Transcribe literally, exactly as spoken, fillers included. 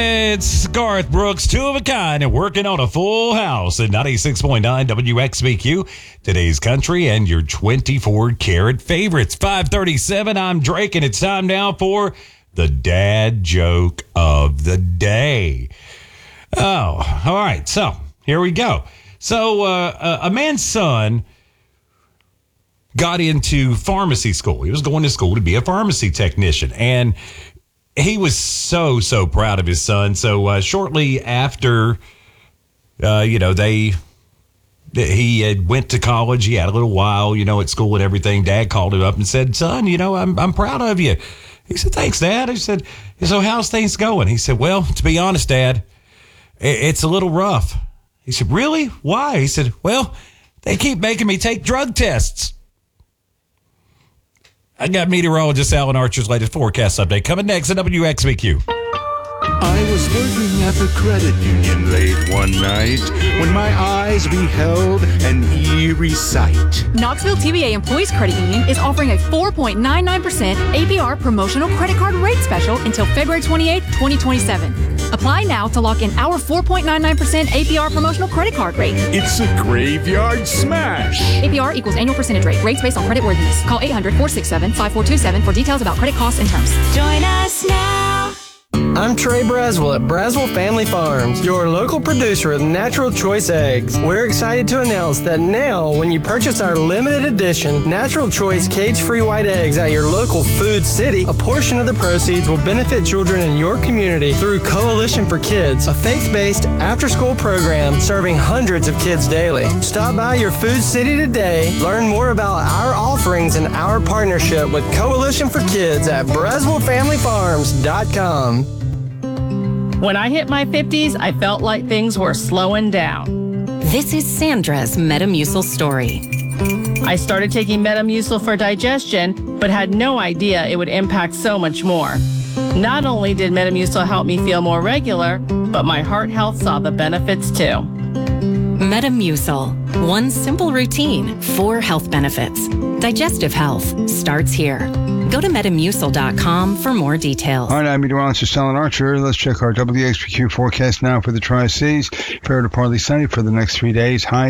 It's Garth Brooks, two of a kind, and working on a full house at ninety-six point nine W X B Q. Today's country and your twenty-four karat favorites. five thirty-seven, I'm Drake, and it's time now for the dad joke of the day. Oh, all right. So here we go. So uh, a man's son got into pharmacy school. He was going to school to be a pharmacy technician, and he was so, so proud of his son. So uh, shortly after, uh, you know, they, he had went to college. He had a little while, you know, at school and everything. Dad called him up and said, "Son, you know, I'm I'm proud of you." He said, "Thanks, Dad." He said, "So how's things going?" He said, "Well, to be honest, Dad, it's a little rough." He said, "Really? Why?" He said, "Well, they keep making me take drug tests." I got meteorologist Alan Archer's latest forecast update coming next at W X B Q. I was working at the credit union late one night when my eyes beheld an eerie sight. Knoxville T V A Employees Credit Union is offering a four point nine nine percent A P R promotional credit card rate special until February twenty-eighth, twenty twenty-seven. Apply now to lock in our four point nine nine percent A P R promotional credit card rate. It's a graveyard smash. A P R equals annual percentage rate. Rates based on credit worthiness. Call eight hundred, four six seven, five four two seven for details about credit costs and terms. Join us now. I'm Trey Braswell at Braswell Family Farms, your local producer of Natural Choice Eggs. We're excited to announce that now, when you purchase our limited edition Natural Choice cage-free white eggs at your local Food City, a portion of the proceeds will benefit children in your community through Coalition for Kids, a faith-based after-school program serving hundreds of kids daily. Stop by your Food City today, learn more about our offerings and our partnership with Coalition for Kids at Braswell Family Farms dot com. When I hit my fifties, I felt like things were slowing down. This is Sandra's Metamucil story. I started taking Metamucil for digestion, but had no idea it would impact so much more. Not only did Metamucil help me feel more regular, but my heart health saw the benefits too. Metamucil. One simple routine, four health benefits. Digestive health starts here. Go to Metamucil dot com for more details. All right, I'm meteorologist Alan Archer. Let's check our W X B Q forecast now for the Tri-Cities. Fair to partly sunny for the next three days. High